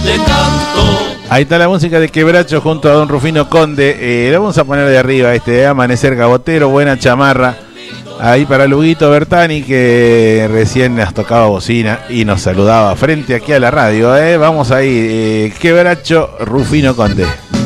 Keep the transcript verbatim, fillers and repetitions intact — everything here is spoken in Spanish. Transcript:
te canto. Ahí está la música de Quebracho junto a don Rufino Conde. Eh, le vamos a poner de arriba este de Amanecer Gabotero, buena chamarra. Ahí para Luguito Bertani, que recién nos tocaba bocina y nos saludaba frente aquí a la radio. Eh. Vamos ahí, eh, Quebracho, Rufino Conde.